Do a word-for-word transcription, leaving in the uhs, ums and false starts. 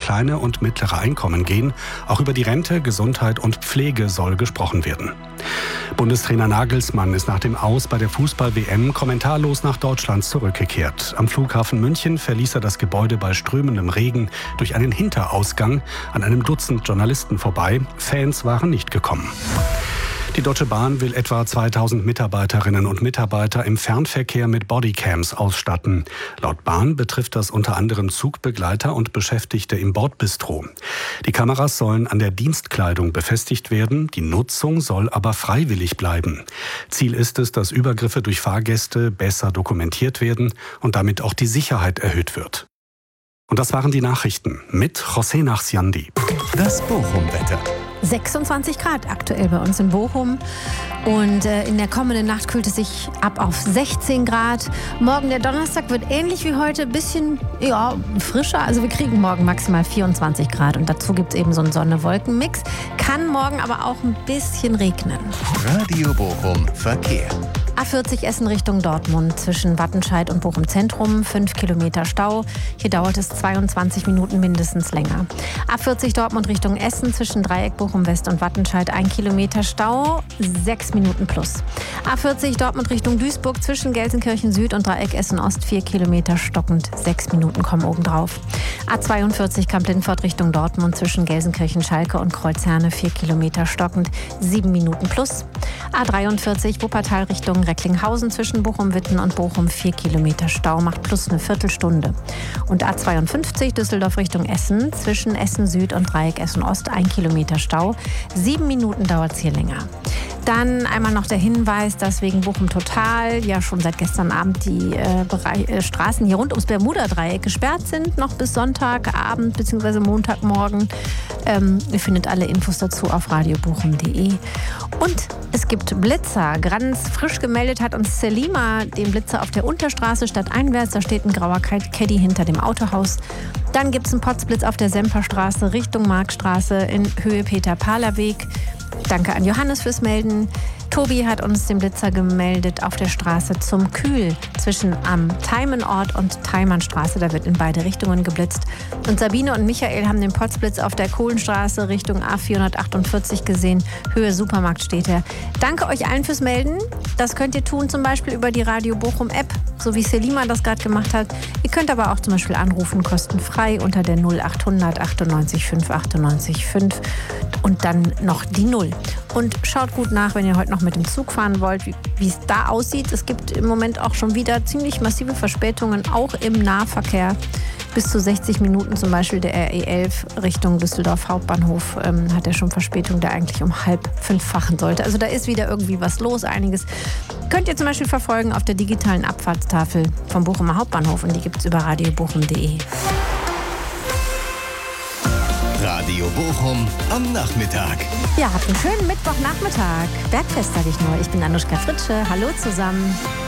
kleine und mittlere Einkommen gehen. Auch über die Rente, Gesundheit und Pflege soll gesprochen werden. Bundestrainer Nagelsmann ist nach dem Aus bei der Fußball-W M kommentarlos nach Deutschland zurückgekehrt. Am Flughafen München verließ er das Gebäude bei strömendem Regen durch einen Hinterausgang an einem Dutzend Journalisten vorbei. Fans waren nicht gekommen. Die Deutsche Bahn will etwa zweitausend Mitarbeiterinnen und Mitarbeiter im Fernverkehr mit Bodycams ausstatten. Laut Bahn betrifft das unter anderem Zugbegleiter und Beschäftigte im Bordbistro. Die Kameras sollen an der Dienstkleidung befestigt werden, die Nutzung soll aber freiwillig bleiben. Ziel ist es, dass Übergriffe durch Fahrgäste besser dokumentiert werden und damit auch die Sicherheit erhöht wird. Und das waren die Nachrichten mit José Nachsiandi. Das Bochum-Wetter. sechsundzwanzig Grad aktuell bei uns in Bochum und äh, in der kommenden Nacht kühlt es sich ab auf sechzehn Grad. Morgen der Donnerstag wird ähnlich wie heute ein bisschen ja, frischer, also wir kriegen morgen maximal vierundzwanzig Grad und dazu gibt es eben so einen Sonne-Wolken-Mix. Kann morgen aber auch ein bisschen regnen. Radio Bochum Verkehr. A vierzig Essen Richtung Dortmund zwischen Wattenscheid und Bochum Zentrum, fünf Kilometer Stau. Hier dauert es zweiundzwanzig Minuten mindestens länger. A vierzig Dortmund Richtung Essen zwischen Dreieck Bochum West und Wattenscheid, ein Kilometer Stau, sechs Minuten plus. A vierzig Dortmund Richtung Duisburg zwischen Gelsenkirchen Süd und Dreieck Essen Ost, vier Kilometer stockend, sechs Minuten kommen obendrauf. A zweiundvierzig Kamp-Lindfort Richtung Dortmund zwischen Gelsenkirchen Schalke und Kreuzherne, vier Kilometer stockend, sieben Minuten plus. A dreiundvierzig Wuppertal Richtung Recklinghausen zwischen Bochum-Witten und Bochum, vier Kilometer Stau, macht plus eine Viertelstunde. Und A zweiundfünfzig Düsseldorf Richtung Essen zwischen Essen Süd und Dreieck Essen Ost, ein Kilometer Stau, sieben Minuten dauert es hier länger. Dann einmal noch der Hinweis, dass wegen Bochum Total ja schon seit gestern Abend die äh, Bereich, äh, Straßen hier rund ums Bermuda-Dreieck gesperrt sind, noch bis Sonntagabend bzw. Montagmorgen. Ähm, ihr findet alle Infos dazu auf radio bochum punkt de. Und es gibt Blitzer. Ganz frisch gemeldet hat uns Selima den Blitzer auf der Unterstraße stadteinwärts. Da steht ein grauer Caddy hinter dem Autohaus. Dann gibt es einen Potzblitz auf der Semperstraße Richtung Marktstraße in Höhe Peter-Pahler-Weg. Danke an Johannes fürs Melden. Tobi hat uns den Blitzer gemeldet auf der Straße zum Kühl zwischen am Teimenort und Teimannstraße. Da wird in beide Richtungen geblitzt. Und Sabine und Michael haben den Potzblitz auf der Kohlenstraße Richtung A vierhundertachtundvierzig gesehen. Höhe Supermarkt steht er. Danke euch allen fürs Melden. Das könnt ihr tun zum Beispiel über die Radio Bochum App, so wie Selima das gerade gemacht hat. Ihr könnt aber auch zum Beispiel anrufen, kostenfrei unter der null achthundert achtundneunzig fünf achtundneunzig fünf und dann noch die Null. Und schaut gut nach, wenn ihr heute noch mit dem Zug fahren wollt, wie es da aussieht. Es gibt im Moment auch schon wieder ziemlich massive Verspätungen, auch im Nahverkehr. Bis zu sechzig Minuten zum Beispiel der R E elf Richtung Düsseldorf Hauptbahnhof ähm, hat er schon Verspätung, der eigentlich um halb fünf fachen sollte. Also da ist wieder irgendwie was los, einiges. Könnt ihr zum Beispiel verfolgen auf der digitalen Abfahrtstafel vom Bochumer Hauptbahnhof und die gibt es über radio bochum punkt de. Radio Bochum am Nachmittag. Ja, habt einen schönen Mittwochnachmittag. Bergfest, sag ich nur. Ich bin Anuschka Fritsche. Hallo zusammen.